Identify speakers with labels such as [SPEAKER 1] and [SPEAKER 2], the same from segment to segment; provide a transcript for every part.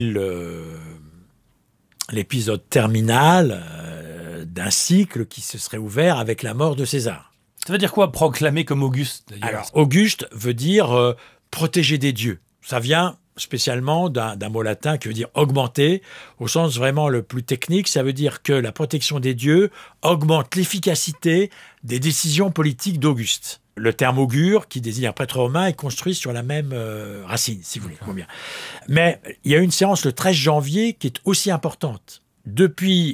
[SPEAKER 1] l'épisode terminal d'un cycle qui se serait ouvert avec la mort de César.
[SPEAKER 2] Ça veut dire quoi, proclamer comme Auguste, d'ailleurs?
[SPEAKER 1] Alors, Auguste veut dire protéger des dieux. Ça vient spécialement d'un mot latin qui veut dire augmenter, au sens vraiment le plus technique. Ça veut dire que la protection des dieux augmente l'efficacité des décisions politiques d'Auguste. Le terme augure, qui désigne un prêtre romain, est construit sur la même racine, si vous voulez. Bien. Mais il y a une séance le 13 janvier qui est aussi importante. Depuis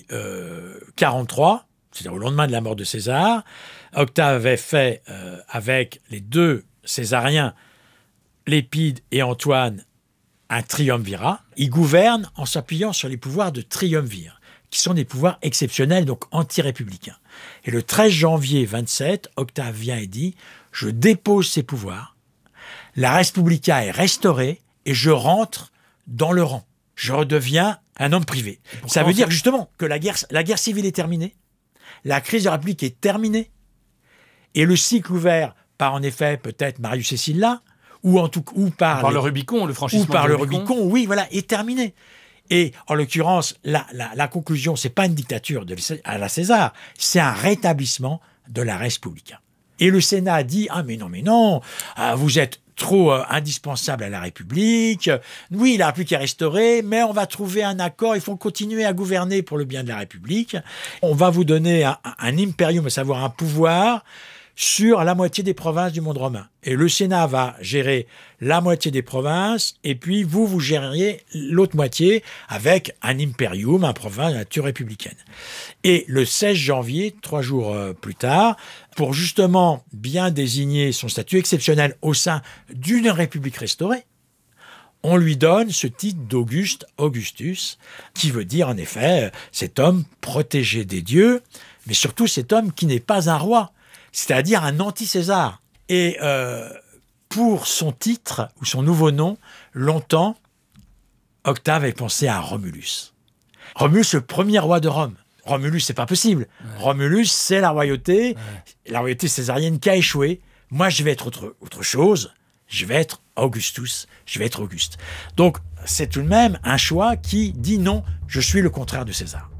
[SPEAKER 1] 43, c'est-à-dire au lendemain de la mort de César, Octave avait fait avec les deux césariens, Lépide et Antoine, un triumvirat. Il gouverne en s'appuyant sur les pouvoirs de triumvir, qui sont des pouvoirs exceptionnels, donc anti-républicains. Et le 13 janvier 27, Octave vient et dit « Je dépose ces pouvoirs, la res publica est restaurée et je rentre dans le rang. Je redeviens un homme privé. » Ça veut dire justement que la guerre civile est terminée, la crise de la République est terminée, et le cycle ouvert par, en effet, peut-être Marius et Sylla, ou par
[SPEAKER 2] le Rubicon, le franchissement
[SPEAKER 1] ou par
[SPEAKER 2] du
[SPEAKER 1] le Rubicon, oui, voilà, est terminé. Et en l'occurrence, la conclusion, c'est pas une dictature à la César, c'est un rétablissement de la res publica. Et le Sénat a dit « Ah mais non, vous êtes trop indispensable à la République. Oui, la République est restaurée, mais on va trouver un accord. Il faut continuer à gouverner pour le bien de la République. On va vous donner un imperium, à savoir un pouvoir sur la moitié des provinces du monde romain. Et le Sénat va gérer la moitié des provinces, et puis vous gériez l'autre moitié avec un imperium, un province de nature républicaine. Et le 16 janvier, 3 jours plus tard, pour justement bien désigner son statut exceptionnel au sein d'une république restaurée, on lui donne ce titre d'Auguste, Augustus, qui veut dire en effet cet homme protégé des dieux, mais surtout cet homme qui n'est pas un roi, c'est-à-dire un anti-César. Et pour son titre, ou son nouveau nom, longtemps, Octave avait pensé à Romulus. Romulus, le premier roi de Rome. Romulus, c'est pas possible. Ouais. Romulus, c'est la royauté césarienne qui a échoué. Moi, je vais être autre chose. Je vais être Augustus. Je vais être Auguste. Donc, c'est tout de même un choix qui dit non, je suis le contraire de César.